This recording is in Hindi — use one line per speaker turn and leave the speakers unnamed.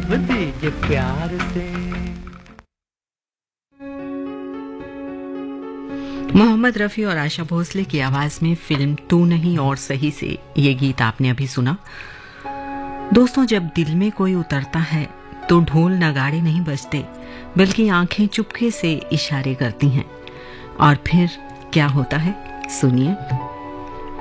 दीजिए प्यार से।
मोहम्मद रफ़ी और आशा भोसले की आवाज में फिल्म तू नहीं और सही से ये गीत आपने अभी सुना। दोस्तों, जब दिल में कोई उतरता है तो ढोल नगाड़े नहीं बजते, बल्कि आंखें चुपके से इशारे करती हैं। और फिर क्या होता है, सुनिए।